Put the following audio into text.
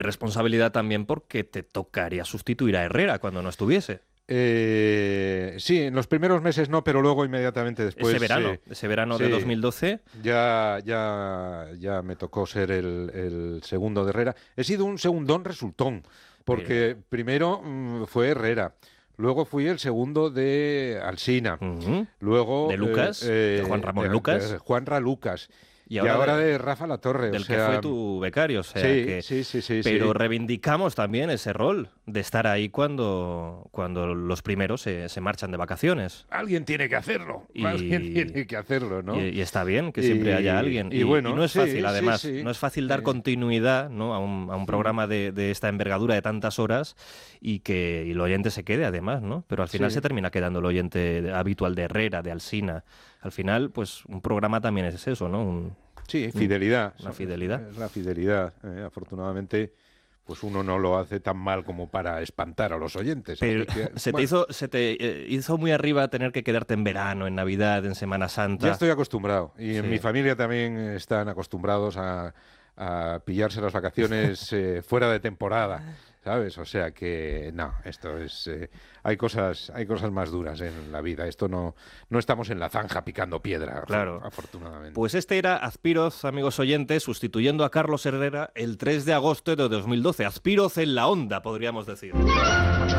Responsabilidad también porque te tocaría sustituir a Herrera cuando no estuviese. Sí, en los primeros meses no, pero luego inmediatamente después. Ese verano de 2012. Ya me tocó ser el segundo de Herrera. He sido un segundón resultón, porque primero fue Herrera. Luego fui el segundo de Alsina. Luego de Lucas, de Juan Ramón Lucas. De Juanra Lucas. Y ahora ahora de Rafa Latorre. Del que fue tu becario. Sí. Pero reivindicamos también ese rol de estar ahí cuando los primeros se marchan de vacaciones. Alguien tiene que hacerlo. Alguien tiene que hacerlo, ¿no? Y está bien que siempre haya alguien. Y no es fácil, además. No es fácil dar continuidad, ¿no? a un programa de esta envergadura de tantas horas y que el oyente se quede, además, ¿no? Pero al final se termina quedando el oyente habitual de Herrera, de Alsina. Al final, pues un programa también es eso, ¿no? Fidelidad. Una fidelidad. Es la fidelidad. Afortunadamente, pues uno no lo hace tan mal como para espantar a los oyentes. Pero se te hizo muy arriba tener que quedarte en verano, en Navidad, en Semana Santa. Ya estoy acostumbrado. Y en mi familia también están acostumbrados a pillarse las vacaciones fuera de temporada. ¿Sabes? O sea que no, esto es hay cosas más duras en la vida. Esto no estamos en la zanja picando piedra, claro. Afortunadamente. Pues este era Azpiroz, amigos oyentes, sustituyendo a Carlos Herrera el 3 de agosto de 2012. Azpiroz en la onda, podríamos decir.